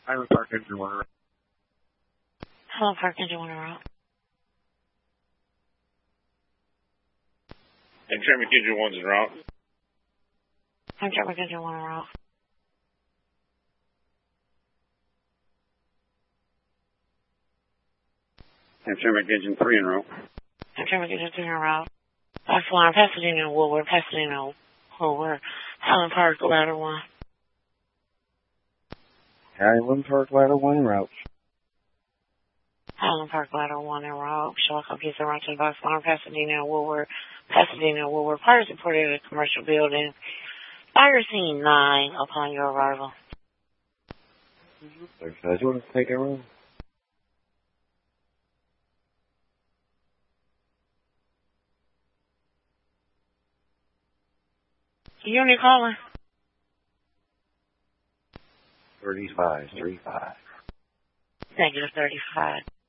Highland Park Engine 1 route. Highland Park Engine 1 route. Hamtramck Engine 1's en route. Hamtramck Engine 1 route. Hamtramck Engine 3 en route. Hamtramck Engine 3 en route. F1, Pasadena, Woolworth, Pasadena, Woolworth, Highland Park, Ladder 1. Highland Park Ladder 1 en route. Highland Park Ladder 1 en route. Sherlock Pizza, Rancho Box Farm, Pasadena, Woolworth, Pasadena, Woolworth. Fires reported at a commercial building. Fire scene 9 upon your arrival. Do you want to take a room? Unit caller. 35. Negative 35.